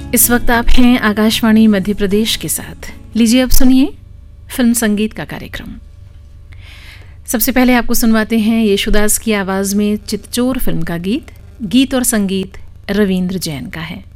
इस वक्त आप हैं आकाशवाणी मध्य प्रदेश के साथ। लीजिए अब सुनिए फिल्म संगीत का कार्यक्रम। सबसे पहले आपको सुनवाते हैं येशुदास की आवाज़ में चितचोर फिल्म का गीत और संगीत रविंद्र जैन का है।